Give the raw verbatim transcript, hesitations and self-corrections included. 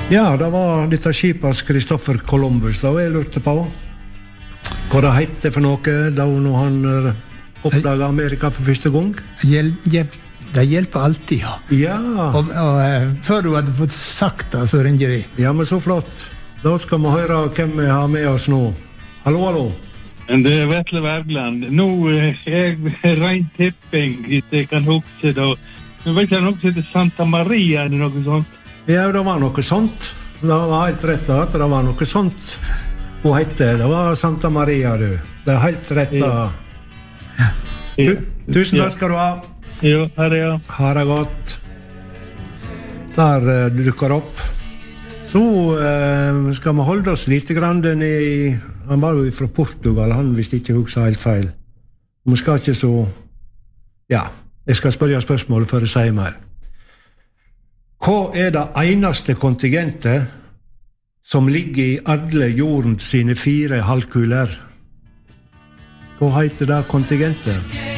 Ja, det var dette skipet Christopher Columbus, da jeg lurte på. Hva det heter for noe, da når han oppdaget Amerika for første gang? Hjel, hjel, det hjelper alltid, ja. Ja. Og, og uh, før du hadde fått sagt det, så ringer de. Ja, men så flott. Da skal vi høre hvem vi har med oss nå. Hallo, hallo. Det er Vetle Wergeland. Nå er jeg rent tipping, hvis jeg kan huske da. Nå vet jeg noe som heter Santa Maria, eller noe sånt. Ja, det var noe sånt. Det var helt rett at det var noe sånt. Hun hette, det var Santa Maria, du. Det er helt rett. Ja. Tu, tusen takk skal du ha. Jo, her er jeg. Ha det godt. Der uh, dukker opp. Så uh, skal vi holde oss litt grann i... Han var jo fra Portugal, han visste ikke huske helt feil. Vi skal ikke så... Ja, jeg skal spørre spørsmålet før jeg sier mer. Hva er det eneste kontingentet som ligger i alle jordens sine fire halvkuler? Hva heter det kontingentet?